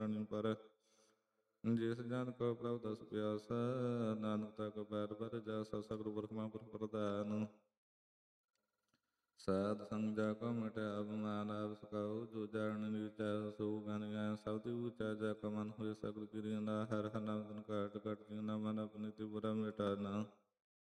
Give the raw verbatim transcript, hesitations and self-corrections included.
ਪਾਣੀ ਪਰ। ਜਿਸ ਜਨ ਕੋ ਪ੍ਰਭ ਦਸ ਪਿਆਸਾ, ਨਾਨਕ ਤਾ ਕੋ ਪੈਰ ਪਰ ਜਾਸਾ। ਸਗਲ ਪੁਰਖ ਮਹਾਂਪੁਰਖ ਪ੍ਰਧਾਨ, ਸਾਧ ਸੰਗ ਜਾ ਕੋ ਮਿਟਿਆ ਅਭਿਮਾਨ। ਆਪ ਸਕਾਉ ਜੋ ਜਾਣ ਨੀਚਾ, ਸੋ ਗਨ ਗਾਇ ਸਭ ਤੇ ਊਚਾ। ਜਾ ਕਾ ਮਨ ਹੋਏ ਸਗਲ ਕਿਰਿਆ ਨਾ, ਹਰਿ ਹਰਿ ਨਾਮ ਧਨ ਘਾਟ ਘਾਟ। ਜਿਉ ਨਾ ਮਨ ਆਪਣੀ ਤੇ ਬੁਰਾ ਮਿਟਾਨਾ।